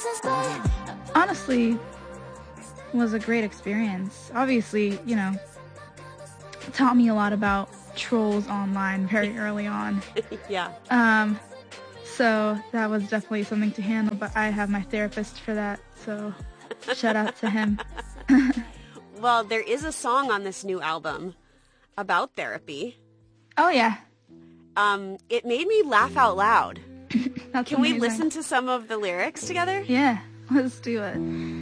Honestly, was a great experience. Obviously, taught me a lot about trolls online very early on. Yeah. So that was definitely something to handle, but I have my therapist for that, so shout out to him. Well, there is a song on this new album about therapy. Oh, yeah. It made me laugh out loud. That's Can we amazing. listen to some of the lyrics together? Yeah, let's do it.